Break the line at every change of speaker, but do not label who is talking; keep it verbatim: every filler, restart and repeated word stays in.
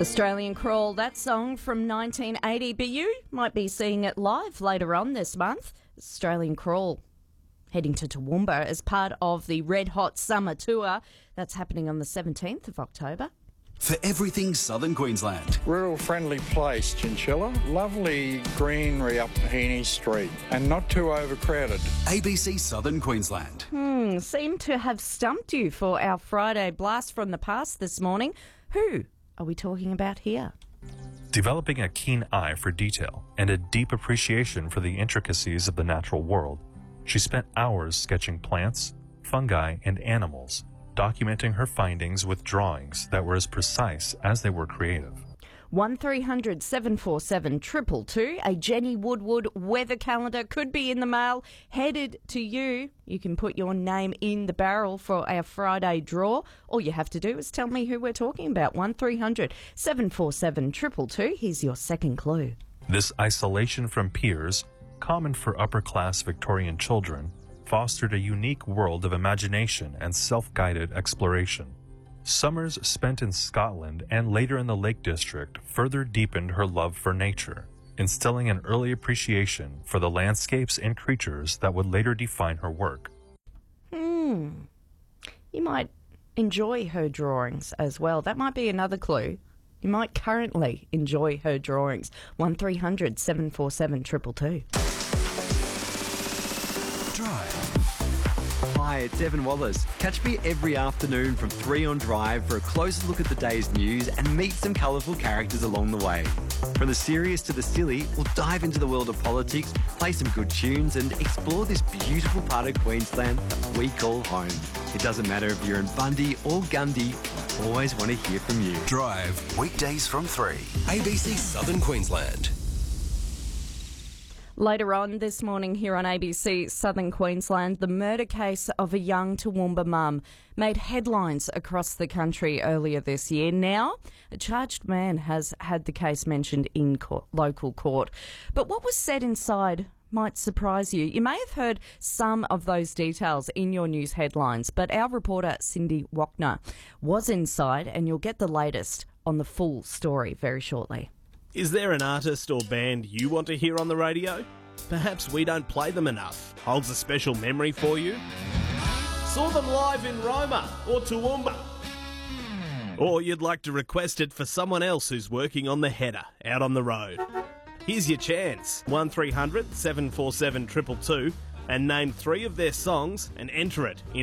Australian Crawl, that song from nineteen eighty, but you might be seeing it live later on this month. Australian Crawl heading to Toowoomba as part of the Red Hot Summer Tour. That's happening on the seventeenth of October.
For everything Southern Queensland.
Rural friendly place, Chinchilla. Lovely greenery up Heaney Street and not too overcrowded.
A B C Southern Queensland.
Hmm, seem to have stumped you for our Friday blast from the past this morning. Who are we talking about here?
Developing a keen eye for detail and a deep appreciation for the intricacies of the natural world, she spent hours sketching plants, fungi, and animals, documenting her findings with drawings that were as precise as they were creative.
one three hundred seven four seven two two two. A Jenny Woodward weather calendar could be in the mail, headed to you. You can put your name in the barrel for our Friday draw. All you have to do is tell me who we're talking about. one three hundred seven four seven two two two. Here's your second clue.
This isolation from peers, common for upper-class Victorian children, fostered a unique world of imagination and self-guided exploration. Summers spent in Scotland and later in the Lake District further deepened her love for nature, instilling an early appreciation for the landscapes and creatures that would later define her work.
Hmm. You might enjoy her drawings as well. That might be another clue. You might currently enjoy her drawings. one three hundred seven four seven two two two.
Drive.
Hi, it's Evan Wallace. Catch me every afternoon from three on Drive for a closer look at the day's news and meet some colourful characters along the way. From the serious to the silly, we'll dive into the world of politics, play some good tunes and explore this beautiful part of Queensland that we call home. It doesn't matter if you're in Bundy or Gundy, I always want to hear from you.
Drive, weekdays from three. A B C Southern Queensland.
Later on this morning here on A B C Southern Queensland, the murder case of a young Toowoomba mum made headlines across the country earlier this year. Now, a charged man has had the case mentioned in court, local court. But what was said inside might surprise you. You may have heard some of those details in your news headlines, but our reporter Cindy Wachner was inside, and you'll get the latest on the full story very shortly.
Is there an artist or band you want to hear on the radio? Perhaps we don't play them enough. Holds a special memory for you? Saw them live in Roma or Toowoomba? Or you'd like to request it for someone else who's working on the header out on the road? Here's your chance. one three hundred seven four seven two two two and name three of their songs and enter it in